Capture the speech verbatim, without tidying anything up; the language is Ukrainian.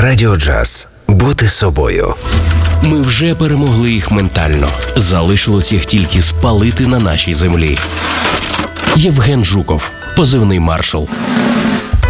Радіо Джаз. Бути собою. Ми вже перемогли їх ментально. Залишилось їх тільки спалити на нашій землі. Євген Жуков, позивний маршал.